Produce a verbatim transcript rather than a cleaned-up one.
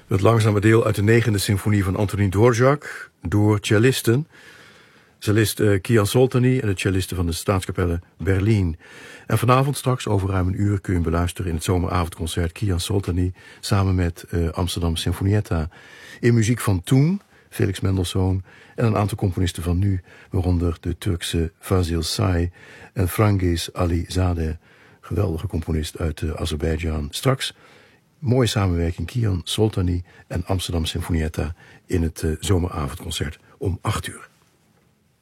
Het langzame deel uit de negende symfonie van Antonín Dvořák door cellisten. Cellist uh, Kian Soltani en de cellisten van de Staatskapelle Berlijn. En vanavond straks over ruim een uur kun je hem beluisteren in het zomeravondconcert Kian Soltani samen met uh, Amsterdam Sinfonietta. In muziek van toen, Felix Mendelssohn en een aantal componisten van nu, waaronder de Turkse Fazil Say en Frangiz Alizadeh, geweldige componist uit uh, Azerbeidzjan. Straks mooie samenwerking Kian Soltani en Amsterdam Sinfonietta in het uh, zomeravondconcert om acht uur.